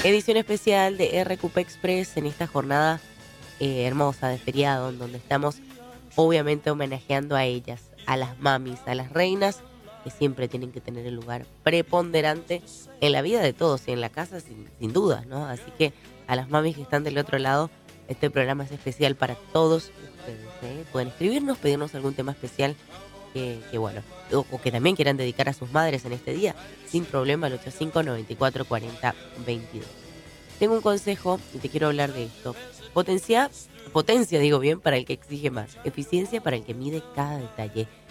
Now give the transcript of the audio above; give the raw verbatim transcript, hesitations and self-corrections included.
Edición especial de R Q P Express en esta jornada eh, hermosa de feriado, en donde estamos obviamente homenajeando a ellas, a las mamis, a las reinas, que siempre tienen que tener el lugar preponderante en la vida de todos y en la casa sin, sin duda, ¿no? Así que a las mamis que están del otro lado, este programa es especial para todos ustedes, ¿eh? Pueden escribirnos, pedirnos algún tema especial que, que bueno, o, o que también quieran dedicar a sus madres en este día, sin problema al ochenta y cinco, noventa y cuatro, cuarenta, veintidós. Tengo un consejo y te quiero hablar de esto. Potencia, potencia digo bien, para el que exige más. Eficiencia para el que mide cada detalle.